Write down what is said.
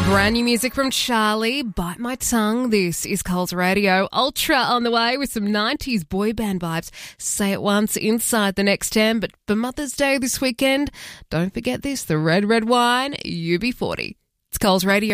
Brand new music from Charlie, Bite My Tongue. This is Coles Radio. Ultra on the way with some 90s boy band vibes. Say it once inside the next 10. But for Mother's Day this weekend, don't forget this, the red, red wine, UB40. It's Coles Radio.